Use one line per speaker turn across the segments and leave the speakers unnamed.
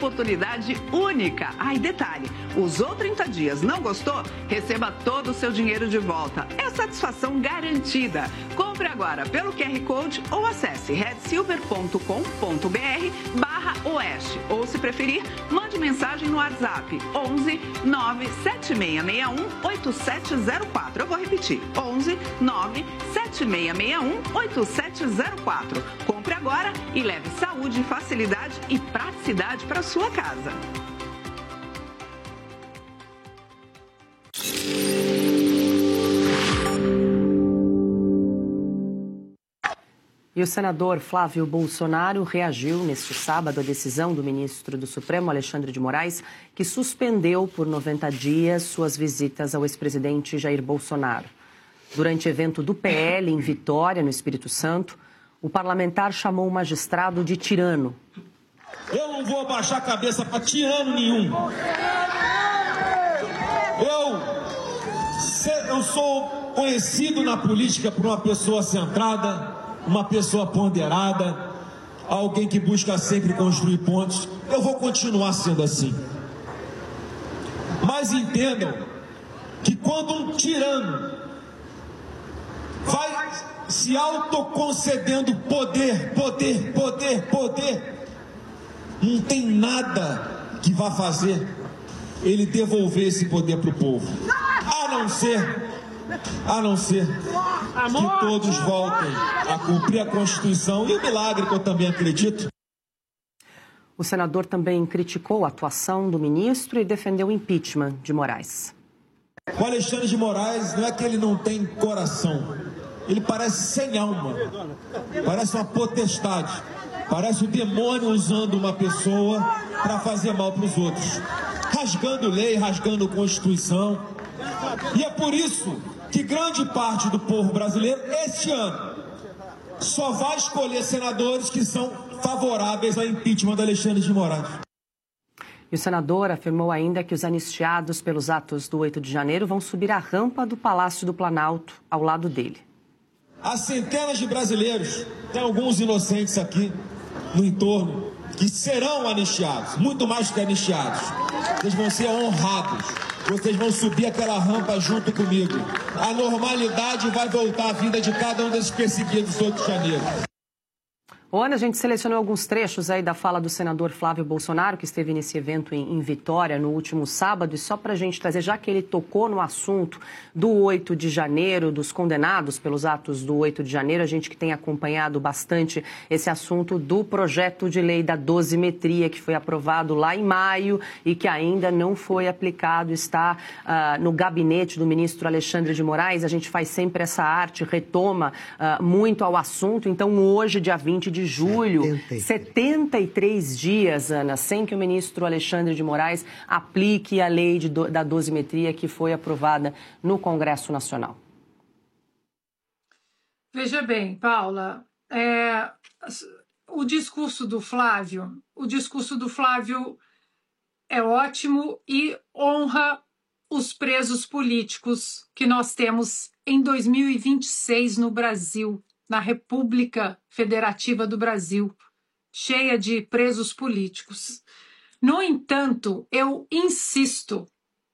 oportunidade única. Ah, e detalhe, usou 30 dias, não gostou? Receba todo o seu dinheiro de volta. É satisfação garantida. Compre agora pelo QR Code ou acesse redsilver.com.br/oeste. Ou, se preferir, mande mensagem no WhatsApp 11 97661 8704. Eu vou repetir, 11 97661 8704. Compre agora e leve saúde, facilidade e praticidade para sua casa.
E o senador Flávio Bolsonaro reagiu neste sábado à decisão do ministro do Supremo, Alexandre de Moraes, que suspendeu por 90 dias suas visitas ao ex-presidente Jair Bolsonaro. Durante evento do PL em Vitória, no Espírito Santo, o parlamentar chamou o magistrado de tirano.
Eu não vou abaixar a cabeça para tirano nenhum. Eu sou conhecido na política por uma pessoa centrada, uma pessoa ponderada, alguém que busca sempre construir pontos. Eu vou continuar sendo assim. Mas entendam que quando um tirano vai se autoconcedendo poder, não tem nada que vá fazer ele devolver esse poder para o povo. A não ser que todos voltem a cumprir a Constituição e o milagre que eu também acredito.
O senador também criticou a atuação do ministro e defendeu o impeachment de Moraes.
O Alexandre de Moraes não é que ele não tem coração, ele parece sem alma, parece uma potestade, parece o demônio usando uma pessoa para fazer mal para os outros, rasgando lei, rasgando Constituição. E é por isso que grande parte do povo brasileiro, este ano, só vai escolher senadores que são favoráveis ao impeachment do Alexandre de Moraes.
E o senador afirmou ainda que os anistiados pelos atos do 8 de janeiro vão subir a rampa do Palácio do Planalto ao lado dele.
Há centenas de brasileiros, tem alguns inocentes aqui no entorno, que serão anistiados, muito mais que anistiados. Vocês vão ser honrados, vocês vão subir aquela rampa junto comigo. A normalidade vai voltar à vida de cada um desses perseguidos do 8 de janeiro.
Ana, a gente selecionou alguns trechos aí da fala do senador Flávio Bolsonaro, que esteve nesse evento em Vitória no último sábado, e só para a gente trazer, já que ele tocou no assunto do 8 de janeiro, dos condenados pelos atos do 8 de janeiro, a gente que tem acompanhado bastante esse assunto do projeto de lei da dosimetria, que foi aprovado lá em maio e que ainda não foi aplicado, está no gabinete do ministro Alexandre de Moraes. A gente faz sempre essa arte, retoma muito ao assunto. Então, hoje, dia 20 de julho, 73 dias, Ana, sem que o ministro Alexandre de Moraes aplique a lei da dosimetria que foi aprovada no Congresso Nacional.
Veja bem, Paula, o discurso do Flávio é ótimo e honra os presos políticos que nós temos em 2026 no Brasil, na República Federativa do Brasil, cheia de presos políticos. No entanto, eu insisto,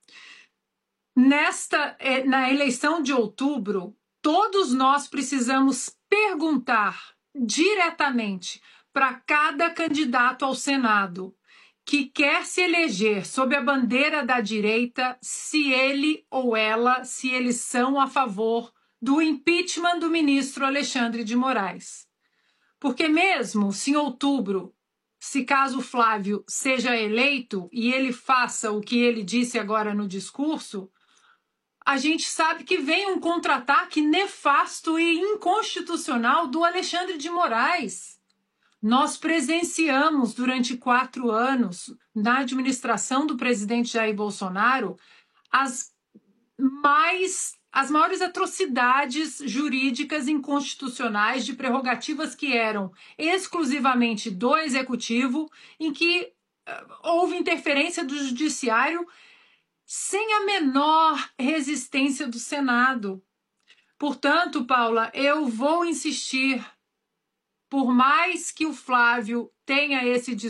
na eleição de outubro, todos nós precisamos perguntar diretamente para cada candidato ao Senado que quer se eleger sob a bandeira da direita, se ele ou ela, se eles são a favor do impeachment do ministro Alexandre de Moraes. Porque mesmo se em outubro, se caso Flávio seja eleito e ele faça o que ele disse agora no discurso, a gente sabe que vem um contra-ataque nefasto e inconstitucional do Alexandre de Moraes. Nós presenciamos durante 4 anos, na administração do presidente Jair Bolsonaro, as maiores atrocidades jurídicas inconstitucionais de prerrogativas que eram exclusivamente do Executivo, em que houve interferência do Judiciário sem a menor resistência do Senado. Portanto, Paula, eu vou insistir, por mais que o Flávio tenha esse